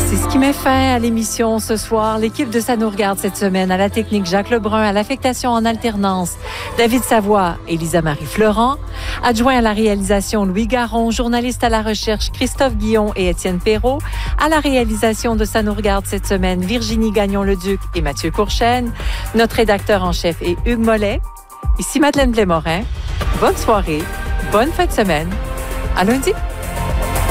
C'est ce qui met fin à l'émission ce soir. L'équipe de Ça nous regarde cette semaine à la technique Jacques Lebrun, à l'affectation en alternance David Savoie et Lisa-Marie Florent, adjoint à la réalisation Louis Garon, journaliste à la recherche Christophe Guillon et Étienne Perrault, à la réalisation de Ça nous regarde cette semaine Virginie Gagnon-Leduc et Mathieu Courchaine, notre rédacteur en chef est Hugues Mollet. Ici Madeleine Blais-Morin. Bonne soirée, bonne fin de semaine. À lundi.